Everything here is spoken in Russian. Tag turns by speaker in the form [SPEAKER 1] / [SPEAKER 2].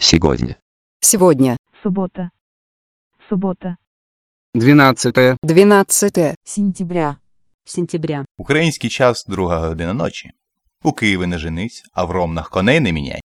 [SPEAKER 1] Сегодня.
[SPEAKER 2] Сегодня.
[SPEAKER 3] Суббота. Суббота.
[SPEAKER 4] 12
[SPEAKER 2] 12
[SPEAKER 5] сентября.
[SPEAKER 6] Український час 2 година ночі. У Києві не женись, а в Ромнах коней не міняй.